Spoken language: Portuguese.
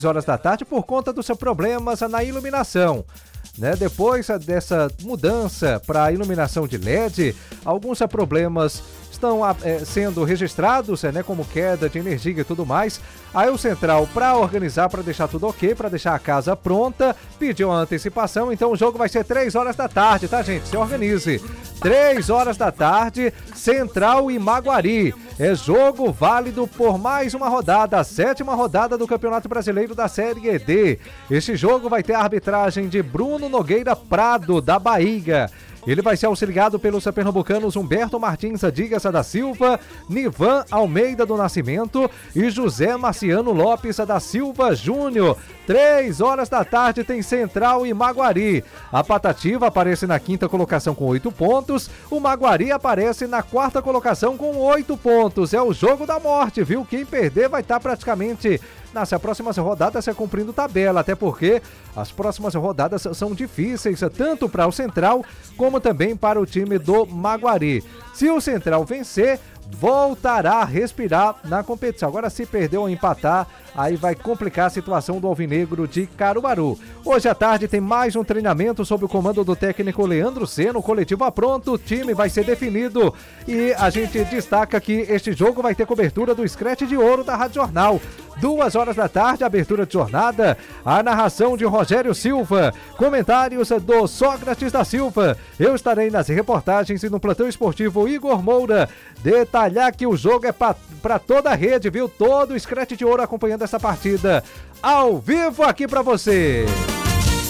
horas da tarde por conta dos seus problemas na iluminação. Depois dessa mudança para a iluminação de LED, alguns problemas estão sendo registrados, como queda de energia e tudo mais. Aí o Central, para organizar, para deixar tudo ok, para deixar a casa pronta, pediu a antecipação, então o jogo vai ser 3 horas da tarde, tá, gente? Se organize. 3 horas da tarde, Central e Maguari. É jogo válido por mais uma rodada, a 7ª rodada do Campeonato Brasileiro da Série D. Este jogo vai ter a arbitragem de Bruno Nogueira Prado, da Bahia. Ele vai ser auxiliado pelos pernambucanos Humberto Martins Dias da Silva, Nivan Almeida do Nascimento e José Marciano Lopes da Silva Júnior. 3 horas da tarde tem Central e Maguari. A Patativa aparece na 5ª colocação com 8 pontos, o Maguari aparece na 4ª colocação com 8 pontos. É o jogo da morte, viu? Quem perder vai estar praticamente nas próximas rodadas cumprindo tabela, até porque as próximas rodadas são difíceis, tanto para o Central como também para o time do Maguari. Se o Central vencer, voltará a respirar na competição. Agora, se perder ou empatar, aí vai complicar a situação do Alvinegro de Caruaru. Hoje à tarde tem mais um treinamento sob o comando do técnico Leandro Seno. O coletivo pronto, o time vai ser definido. E a gente destaca que este jogo vai ter cobertura do Scratch de Ouro da Rádio Jornal. 2 horas da tarde, abertura de jornada, a narração de Rogério Silva, comentários do Sócrates da Silva. Eu estarei nas reportagens e no plantão esportivo Igor Moura. Detalhar que o jogo é para toda a rede, viu? Todo o Scratch de Ouro acompanhando essa partida ao vivo aqui para você.